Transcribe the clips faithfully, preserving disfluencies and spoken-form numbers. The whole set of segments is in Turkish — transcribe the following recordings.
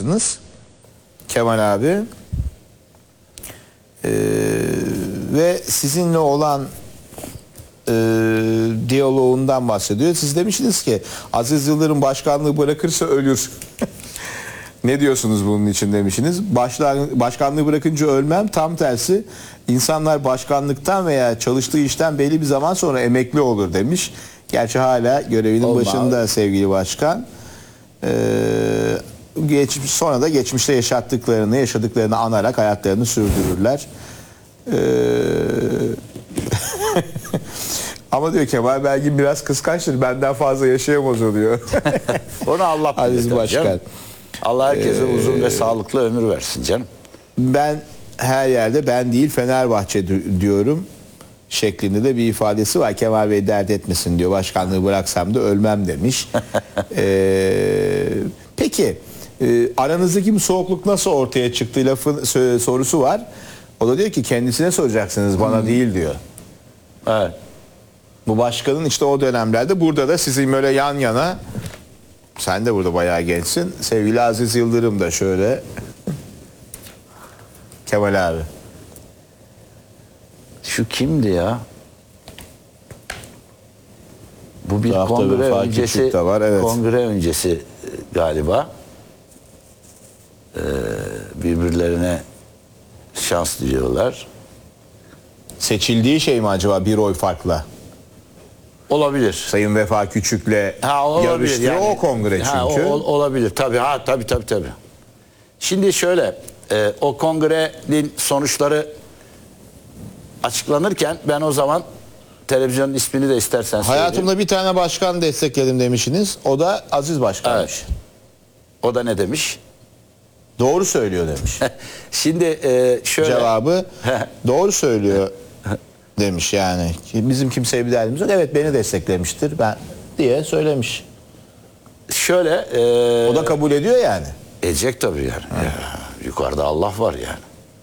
arkadaşsınız Kemal abi. Ee, ve sizinle olan e, diyaloğundan bahsediyor. Siz demiştiniz ki Aziz Yıldırım başkanlığı bırakırsa ölür. Ne diyorsunuz bunun için demişsiniz. Başlar, başkanlığı bırakınca ölmem, tam tersi insanlar başkanlıktan veya çalıştığı işten belli bir zaman sonra emekli olur demiş. Gerçi hala görevinin Olma başında abi. sevgili başkan. Ee, geç, sonra da geçmişte yaşattıklarını, yaşadıklarını anarak hayatlarını sürdürürler. Ee, ama diyor Kemal Belgin biraz kıskançtır, benden fazla yaşayamaz o diyor. Onu Allah bilir. Aziz tabii Başkan. canım. Allah herkese Ee, uzun ve sağlıklı ömür versin canım. Ben her yerde ben değil Fenerbahçe di- diyorum şeklinde de bir ifadesi var. Kemal Bey dert etmesin diyor. Başkanlığı bıraksam da ölmem demiş. ee, peki e, aranızdaki bu soğukluk nasıl ortaya çıktı lafın sö- sorusu var. O da diyor ki kendisine soracaksınız, bana Hmm. değil diyor. Evet. Bu başkanın işte o dönemlerde burada da sizin böyle yan yana, sen de burada bayağı gençsin. Sevgili Aziz Yıldırım da şöyle. Kemal abi. Şu kimdi ya? Bu bir Tarafta kongre Vefa öncesi Küçük de var, evet. kongre öncesi e, galiba. Ee, birbirlerine şans diliyorlar. Seçildiği şey mi acaba bir oy farkla? Olabilir. Sayın Vefa Küçük'le Ha, olabilir yarıştığı yani. o kongre çünkü. Ha, o- ol- olabilir tabii. Ha tabii tabii tabii. Şimdi şöyle, e, o kongrenin sonuçları açıklanırken ben o zaman televizyonun ismini de istersen söyleyeyim. Hayatımda bir tane başkan destekledim demişsiniz. O da Aziz Başkan'mış. Evet. O da ne demiş? Doğru söylüyor demiş. Şimdi e, şöyle. Cevabı doğru söylüyor demiş yani. Bizim kimseye bir derdimiz yok. Evet, beni desteklemiştir ben diye söylemiş. Şöyle. E, O da kabul ediyor yani. edecek tabii yani. Ya, yukarıda Allah var yani.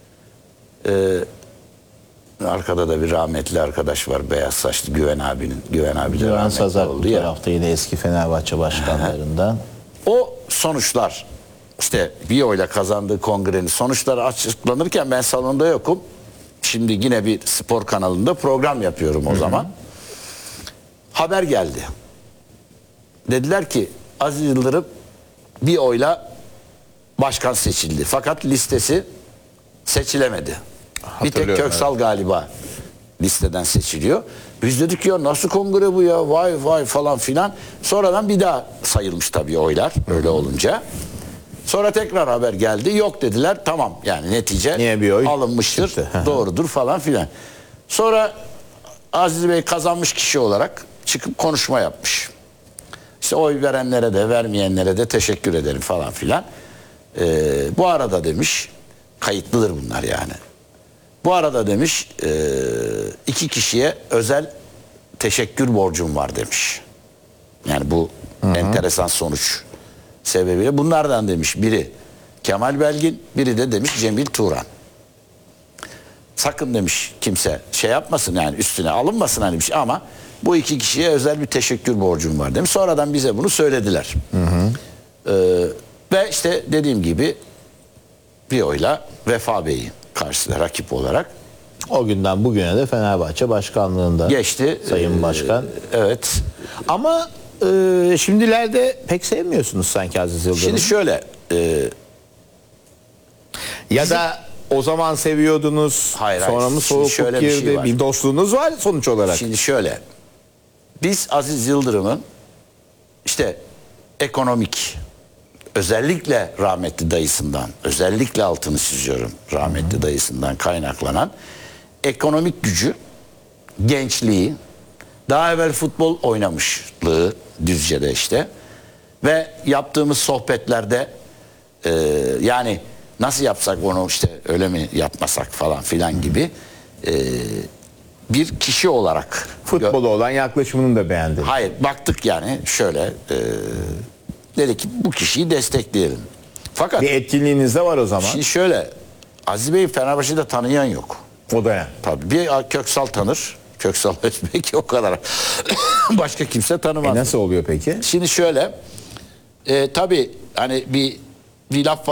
Ee, arkada da bir rahmetli arkadaş var, beyaz saçlı Güven abinin. Güven abi de Güven rahmetli Sazak bu oldu ya. tarafta yine eski Fenerbahçe başkanlarından. O sonuçlar, işte bir oyla kazandığı kongrenin sonuçları açıklanırken ben salonda yokum. Şimdi yine bir spor kanalında program yapıyorum o zaman. Haber geldi. Dediler ki Aziz Yıldırım bir oyla başkan seçildi. Fakat listesi seçilemedi. Bir tek Hatırlıyorum, Köksal galiba listeden seçiliyor. Biz dedik ya nasıl kongre bu ya, vay vay falan filan. Sonradan bir daha sayılmış tabii oylar öyle olunca. Sonra tekrar haber geldi, yok dediler, tamam yani netice Niye bir oy alınmıştır, çıktı? doğrudur falan filan. Sonra Aziz Bey kazanmış kişi olarak çıkıp konuşma yapmış. İşte oy verenlere de vermeyenlere de teşekkür ederim falan filan. Ee, bu arada demiş, kayıtlıdır bunlar yani. Bu arada demiş e, iki kişiye özel teşekkür borcum var demiş. Yani bu hı hı. enteresan sonuç sebebiyle. Bunlardan demiş biri Kemal Belgin, biri de demiş Cemil Turan. Sakın demiş kimse şey yapmasın yani üstüne alınmasın hani bir şey, ama bu iki kişiye özel bir teşekkür borcum var demiş. Sonradan bize bunu söylediler. Hı hı. Ee, ve işte dediğim gibi bir oyla Vefa Bey'i karşısında rakip olarak O günden bugüne de Fenerbahçe başkanlığında geçti. Sayın Ee, Başkan. Evet. Ama e, şimdilerde pek sevmiyorsunuz sanki Aziz Yıldırım. Şimdi şöyle e, ya bizim- da o zaman seviyordunuz, Hayır, sonra hayır. mı Şimdi soğukluk şöyle bir şey girdi? var. Bir dostluğunuz var sonuç olarak. Şimdi şöyle, biz Aziz Yıldırım'ın işte ekonomik, özellikle rahmetli dayısından, özellikle altını çiziyorum, rahmetli Hı-hı. dayısından kaynaklanan ekonomik gücü, gençliği, daha evvel futbol oynamışlığı Düzce'de işte ve yaptığımız sohbetlerde e, yani nasıl yapsak onu işte öyle mi yapmasak falan filan gibi e, bir kişi olarak Futbolu olan yaklaşımını da beğendim. hayır baktık yani şöyle e, dedik ki bu kişiyi destekleyelim. Fakat Bir etkinliğiniz de var o zaman. şimdi şöyle, Aziz Bey'i Fenerbahçe'de tanıyan yok. O da yani. Tabii bir Köksal tanır. Köksal Özbek o kadar. Başka kimse tanımaz. E nasıl oluyor peki? Şimdi şöyle e, tabii hani bir bir laf